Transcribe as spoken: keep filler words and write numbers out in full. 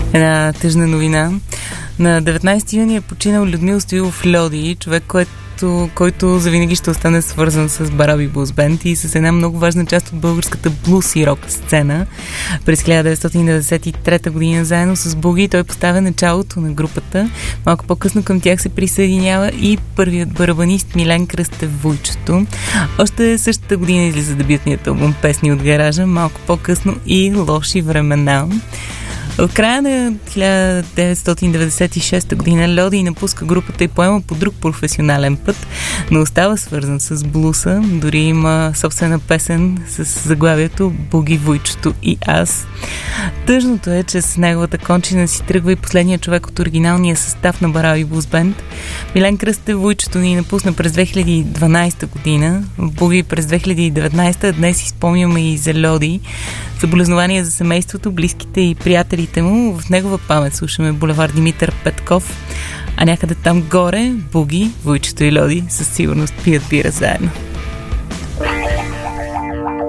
Една тъжна новина. На деветнайсети юни е починал Людмил Стоилов Льоди, човек, който който завинаги ще остане свързан с Бараби Блуз Бенд и с една много важна част от българската блуз и рок сцена. През хиляда деветстотин деветдесет и трета година заедно с Буги той поставя началото на групата. Малко по-късно към тях се присъединява и първият барабанист Милен Кръстев Вуйчето. Още същата година излиза дебютният албум Песни от гаража, малко по-късно и Лоши времена. В края на хиляда деветстотин деветдесет и шеста година Льоди напуска групата и поема по друг професионален път, но остава свързан с блуса. Дори има собствена песен с заглавието Буги, Вуйчето и аз. Тъжното е, че с неговата кончина си тръгва и последният човек от оригиналния състав на Бараби Блуз Бенд. Милен Кръстев Вуйчето ни напусна през две хиляди и дванайсета година, Буги през две хиляди и деветнайсета, днес изпомняме и за Льоди. Съболезнования за семейството, близките и приятелите му. В негова памет слушаме булевард Димитър Петков, а някъде там горе Буги, Вуйчето и Льоди със сигурност пият бира заедно.